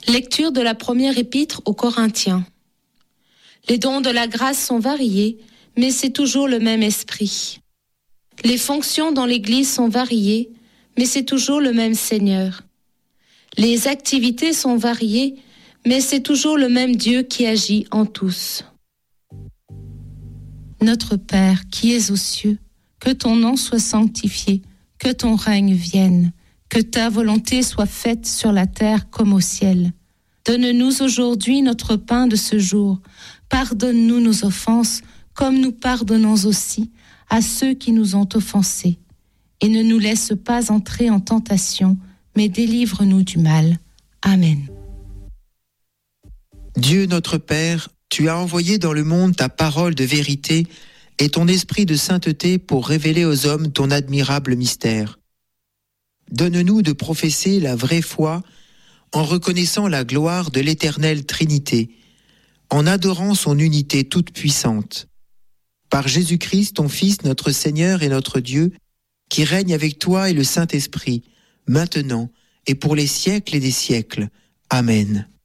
Lecture de la première épître aux Corinthiens. Les dons de la grâce sont variés, mais c'est toujours le même esprit. Les fonctions dans l'Église sont variées, mais c'est toujours le même Seigneur. Les activités sont variées, mais c'est toujours le même Dieu qui agit en tous. Notre Père qui es aux cieux, que ton nom soit sanctifié, que ton règne vienne, que ta volonté soit faite sur la terre comme au ciel. Donne-nous aujourd'hui notre pain de ce jour. Pardonne-nous nos offenses, comme nous pardonnons aussi à ceux qui nous ont offensés. Et ne nous laisse pas entrer en tentation, mais délivre-nous du mal. Amen. Dieu notre Père, tu as envoyé dans le monde ta parole de vérité et ton esprit de sainteté pour révéler aux hommes ton admirable mystère. Donne-nous de professer la vraie foi en reconnaissant la gloire de l'éternelle Trinité, en adorant son unité toute puissante. Par Jésus-Christ, ton Fils, notre Seigneur et notre Dieu, qui règne avec toi et le Saint-Esprit, maintenant et pour les siècles et des siècles. Amen.